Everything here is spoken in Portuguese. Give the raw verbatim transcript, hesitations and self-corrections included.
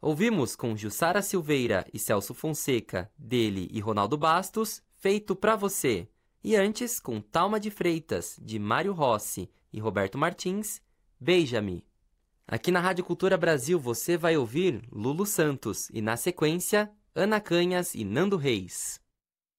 Ouvimos com Jussara Silveira e Celso Fonseca, dele e Ronaldo Bastos, Feito Pra Você. E antes, com Talma de Freitas, de Mário Rossi e Roberto Martins, Beija-me. Aqui na Rádio Cultura Brasil você vai ouvir Lulu Santos e, na sequência, Ana Canhas e Nando Reis.